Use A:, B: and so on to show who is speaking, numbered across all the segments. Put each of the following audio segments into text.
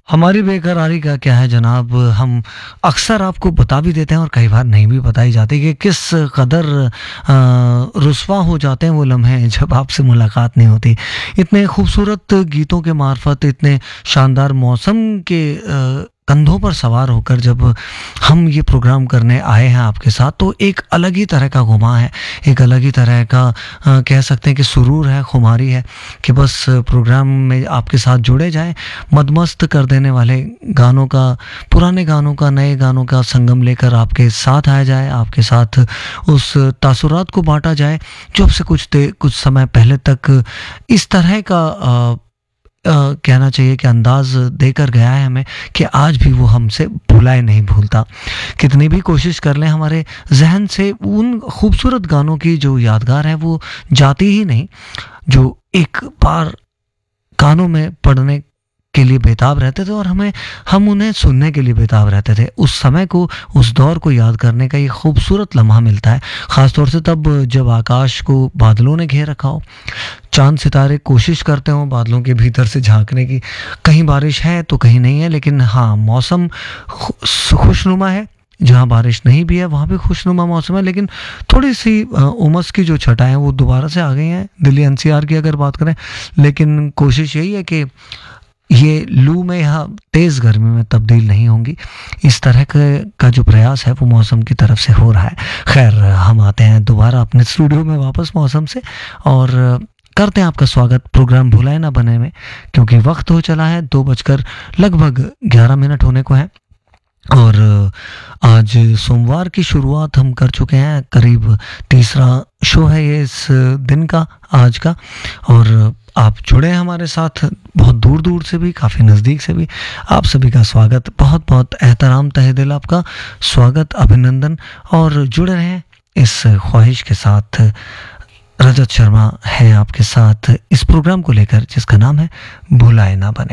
A: हमारी बेकरारी का क्या है जनाब, हम अक्सर आपको बता भी देते हैं और कई बार नहीं भी बताई जाती कि किस कदर रुस्वा हो जाते हैं वो लम्हे जब आपसे मुलाकात नहीं होती। इतने खूबसूरत गीतों के मार्फत, इतने शानदार मौसम के कंधों पर सवार होकर जब हम ये प्रोग्राम करने आए हैं आपके साथ, तो एक अलग ही तरह का घुमा है, एक अलग ही तरह का कह सकते हैं कि सुरूर है, खुमारी है कि बस प्रोग्राम में आपके साथ जुड़े जाएं। मदमस्त कर देने वाले गानों का, पुराने गानों का, नए गानों का संगम लेकर आपके साथ आया जाए, आपके साथ उस तासुरात को बांटा जाए जो अब से कुछ समय पहले तक इस तरह का कहना चाहिए कि अंदाज देकर गया है हमें कि आज भी वो हमसे भुलाए नहीं भूलता। कितनी भी कोशिश कर लें, हमारे जहन से उन खूबसूरत गानों की जो यादगार है वो जाती ही नहीं, जो एक बार कानों में पड़ने के लिए बेताब रहते थे और हम उन्हें सुनने के लिए बेताब रहते थे। उस समय को, उस दौर को याद करने का ये खूबसूरत लम्हा मिलता है, ख़ासतौर से तब जब आकाश को बादलों ने घेर रखा हो, चांद सितारे कोशिश करते हो बादलों के भीतर से झांकने की। कहीं बारिश है तो कहीं नहीं है, लेकिन हाँ, मौसम खुशनुमा है। जहाँ बारिश नहीं भी है वहाँ भी खुशनुमा मौसम है, लेकिन थोड़ी सी उमस की जो छटाएं वो दोबारा से आ गई हैं दिल्ली एनसीआर की अगर बात करें। लेकिन कोशिश यही है कि ये लू में या तेज़ गर्मी में तब्दील नहीं होंगी। इस तरह का जो प्रयास है वो मौसम की तरफ से हो रहा है। खैर, हम आते हैं दोबारा अपने स्टूडियो में वापस मौसम से और करते हैं आपका स्वागत प्रोग्राम भुलाए ना बने में, क्योंकि वक्त हो चला है 2:11 होने को है और आज सोमवार की शुरुआत हम कर चुके हैं। करीब तीसरा शो है ये इस दिन का, आज का, और आप जुड़े हैं हमारे साथ बहुत दूर दूर से भी, काफ़ी नज़दीक से भी। आप सभी का स्वागत, बहुत बहुत एहतराम, तहे दिल आपका स्वागत, अभिनंदन, और जुड़े रहें इस ख्वाहिश के साथ। रजत शर्मा है आपके साथ इस प्रोग्राम को लेकर जिसका नाम है भुलाए ना बने।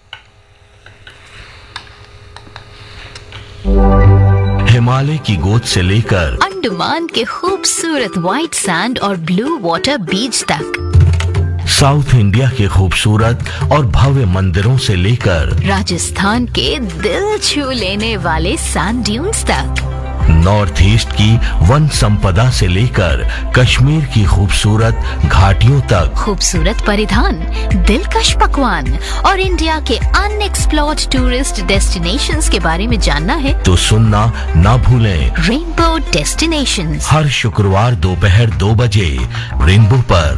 B: हिमालय की गोद से लेकर
C: अंडमान के खूबसूरत व्हाइट सैंड और ब्लू वाटर बीच तक,
B: साउथ इंडिया के खूबसूरत और भव्य मंदिरों से लेकर
C: राजस्थान के दिल छू लेने वाले सैंड ड्यून्स तक,
B: नॉर्थ ईस्ट की वन संपदा से लेकर कश्मीर की खूबसूरत घाटियों तक,
C: खूबसूरत परिधान, दिलकश पकवान और इंडिया के अनएक्सप्लोर्ड टूरिस्ट डेस्टिनेशंस के बारे में जानना है
B: तो सुनना ना भूलें।
C: रेनबो डेस्टिनेशंस
B: हर शुक्रवार दोपहर 2 बजे रेनबो पर।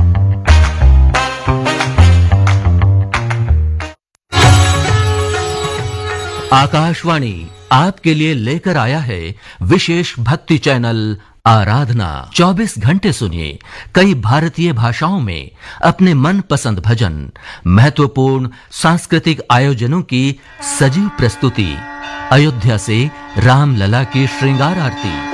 D: आकाशवाणी आपके लिए लेकर आया है विशेष भक्ति चैनल आराधना। 24 घंटे सुनिए कई भारतीय भाषाओं में अपने मनपसंद भजन, महत्वपूर्ण सांस्कृतिक आयोजनों की सजीव प्रस्तुति, अयोध्या से रामलला की श्रृंगार आरती,